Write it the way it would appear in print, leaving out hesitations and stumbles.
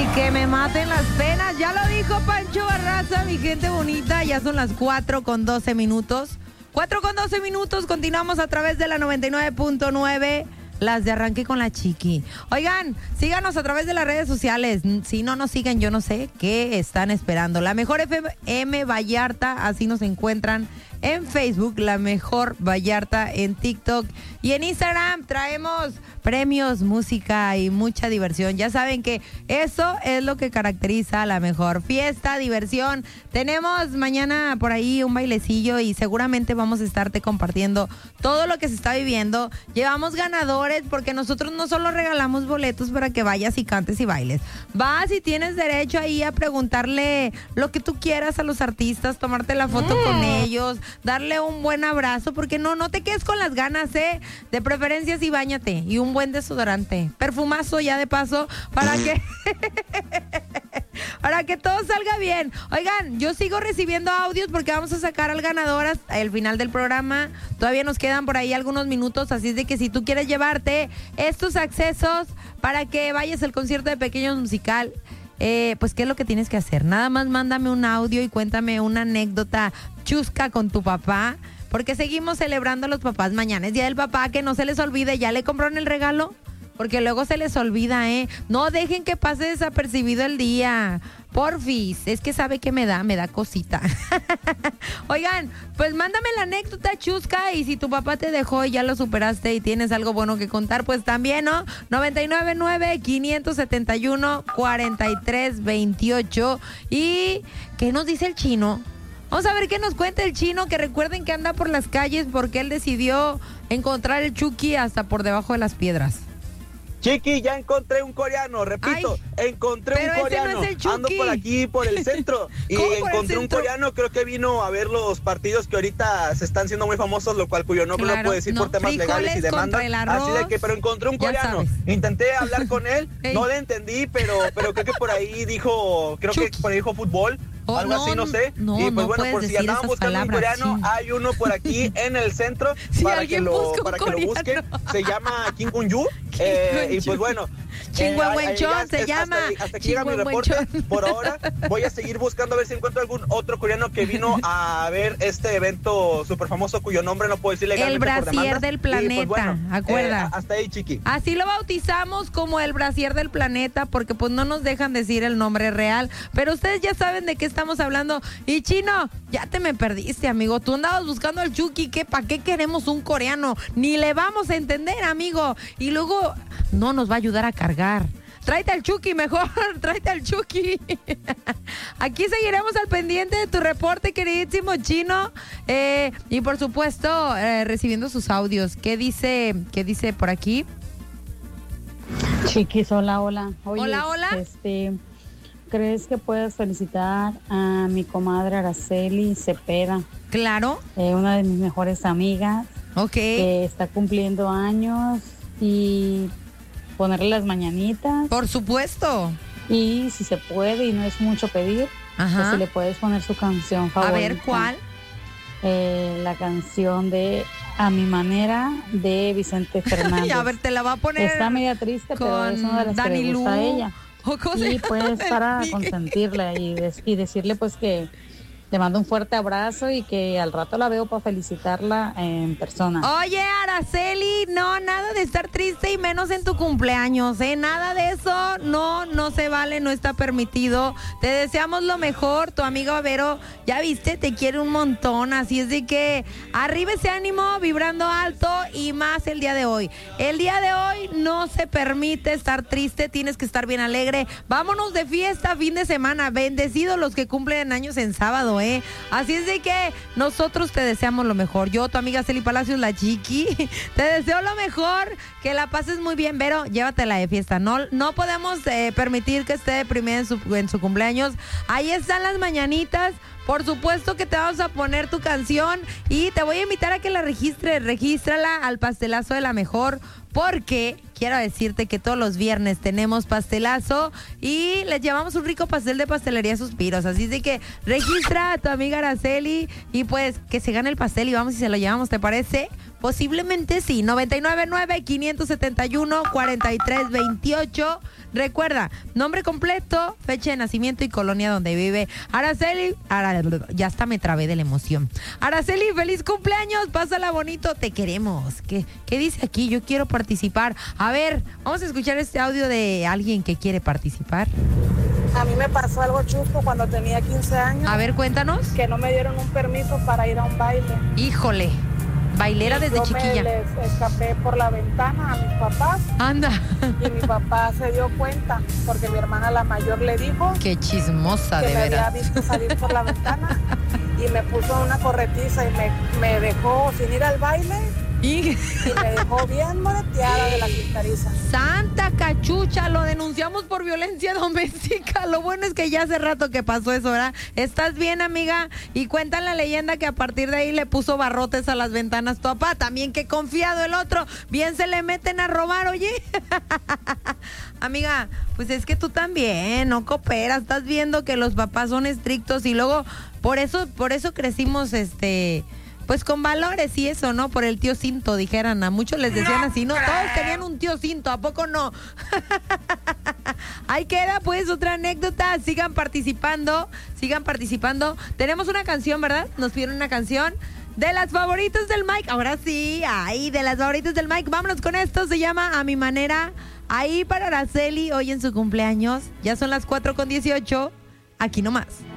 Que me maten las penas. Ya lo dijo Pancho Barraza, mi gente bonita. Ya son las 4:12. 4:12. Continuamos a través de la 99.9. Las de Arranque con la Chiqui. Oigan, síganos a través de las redes sociales. Si no nos siguen, yo no sé qué están esperando. La Mejor FM Vallarta, así nos encuentran en Facebook. La Mejor Vallarta en TikTok. Y en Instagram traemos premios, música y mucha diversión. Ya saben que eso es lo que caracteriza a La Mejor. Fiesta, diversión. Tenemos mañana por ahí un bailecillo y seguramente vamos a estarte compartiendo todo lo que se está viviendo. Llevamos ganadores porque nosotros no solo regalamos boletos para que vayas y cantes y bailes. Vas y tienes derecho ahí a preguntarle lo que tú quieras a los artistas, tomarte la foto con ellos, darle un buen abrazo, porque no te quedes con las ganas, de preferencia sí báñate y un buen desodorante, perfumazo ya de paso para que para que todo salga bien. Oigan, yo sigo recibiendo audios porque vamos a sacar al ganador hasta el final del programa. Todavía nos quedan por ahí algunos minutos, así es de que si tú quieres llevarte estos accesos para que vayas al concierto de Pequeños Musical, pues ¿qué es lo que tienes que hacer? Nada más mándame un audio y cuéntame una anécdota chusca con tu papá, porque seguimos celebrando a los papás. Mañana es Día del Papá, que no se les olvide. ¿Ya le compraron el regalo? Porque luego se les olvida, No dejen que pase desapercibido el día. Porfis, es que sabe que me da cosita. Oigan, pues mándame la anécdota chusca y si tu papá te dejó y ya lo superaste y tienes algo bueno que contar, pues también, ¿no? 999-571-4328. ¿Y qué nos dice el chino? Vamos a ver qué nos cuenta el chino, que recuerden que anda por las calles porque él decidió encontrar el Chucky hasta por debajo de las piedras. Chiqui, ya encontré un coreano, repito, encontré un coreano. No es el ando por aquí, por el centro, y encontré un coreano, creo que vino a ver los partidos que ahorita se están siendo muy famosos, lo cual cuyo nombre no puedo decir por temas legales y demandas. Así de que, pero encontré un coreano. Intenté hablar con él, no le entendí, pero creo que por ahí dijo, por ahí dijo fútbol. Algo así, no sé. Y pues bueno, por si andaban buscando un coreano, hay uno por aquí en el centro para que lo busquen. Se llama Kim Gun-yu. Y pues bueno, Chingüengüenchón se llama. Hasta aquí llega mi reporte. Por ahora voy a seguir buscando a ver si encuentro algún otro coreano que vino a ver este evento súper famoso cuyo nombre no puedo decir legalmente. El brasier del planeta, pues bueno, acuerda. Hasta ahí, Chiqui. Así lo bautizamos como el brasier del planeta porque pues no nos dejan decir el nombre real. Pero ustedes ya saben de qué estamos hablando. Y Chino, ya te me perdiste, amigo. Tú andabas buscando al Chucky. ¿Para qué queremos un coreano? Ni le vamos a entender, amigo. Y luego no nos va a ayudar a cargar. Tráete al Chucky mejor, tráete al Chucky. Aquí seguiremos al pendiente de tu reporte, queridísimo Chino. Y por supuesto, recibiendo sus audios. ¿Qué dice por aquí? Chiquis, hola. Oye, hola. ¿Crees que puedes felicitar a mi comadre Araceli Cepeda? Claro. Una de mis mejores amigas. Ok. Que está cumpliendo años y ponerle las mañanitas. Por supuesto. Y si se puede y no es mucho pedir, pues si le puedes poner su canción favorita. A ver, ¿cuál? La canción de A Mi Manera de Vicente Fernández. A ver, te la va a poner. Está media triste, pero es una de las Dani que le gusta a ella. Y pues para consentirla y decirle pues que le mando un fuerte abrazo y que al rato la veo para felicitarla en persona. Oye, Araceli, no, nada de estar triste y menos en tu cumpleaños, nada de eso, no se vale, no está permitido. Te deseamos lo mejor, tu amiga Vero, ya viste, te quiere un montón, así es de que arriba ese ánimo, vibrando alto y más el día de hoy. El día de hoy no se permite estar triste, tienes que estar bien alegre. Vámonos de fiesta, fin de semana, bendecidos los que cumplen años en sábado. Así es de que nosotros te deseamos lo mejor. Yo, tu amiga Celi Palacios, la Chiqui, te deseo lo mejor, que la pases muy bien, Vero, llévatela de fiesta. No podemos permitir que esté deprimida en su cumpleaños. Ahí están las mañanitas. Por supuesto que te vamos a poner tu canción y te voy a invitar a que la regístrala al pastelazo de La Mejor, porque quiero decirte que todos los viernes tenemos pastelazo y les llevamos un rico pastel de Pastelería Suspiros. Así de que registra a tu amiga Araceli y pues que se gane el pastel y vamos y se lo llevamos, ¿te parece? Posiblemente sí. 999-571-4328. Recuerda, nombre completo, fecha de nacimiento y colonia donde vive Araceli. Ya hasta me trabé de la emoción. Araceli, feliz cumpleaños, pásala bonito, te queremos. ¿Qué dice aquí? Yo quiero participar. A ver, vamos a escuchar este audio de alguien que quiere participar. A mí me pasó algo chusco cuando tenía 15 años. A ver, cuéntanos. Que no me dieron un permiso para ir a un baile. Híjole. Bailera desde chiquilla. Yo me les escapé por la ventana a mis papás. Anda. Y mi papá se dio cuenta porque mi hermana la mayor le dijo. Qué chismosa, de veras. Que me había visto salir por la ventana y me puso una corretiza y me dejó sin ir al baile. Y me dejó bien moreteada de la quintariza. Santa cachucha, lo denunciamos por violencia doméstica. Lo bueno es que ya hace rato que pasó eso, ¿verdad? ¿Estás bien, amiga? Y cuentan la leyenda que a partir de ahí le puso barrotes a las ventanas tu papá. También que confiado el otro. Bien se le meten a robar, oye. Amiga, pues es que tú también no cooperas. Estás viendo que los papás son estrictos y luego por eso crecimos pues con valores y eso, ¿no? Por el tío Cinto, dijeran. A muchos les decían así, ¿no? Todos tenían un tío Cinto, ¿a poco no? Ahí queda, pues, otra anécdota. Sigan participando. Tenemos una canción, ¿verdad? Nos pidieron una canción de las favoritas del Mike. Ahora sí, de las favoritas del Mike. Vámonos con esto, se llama A Mi Manera. Ahí para Araceli, hoy en su cumpleaños. Ya son las 4:18. Aquí nomás.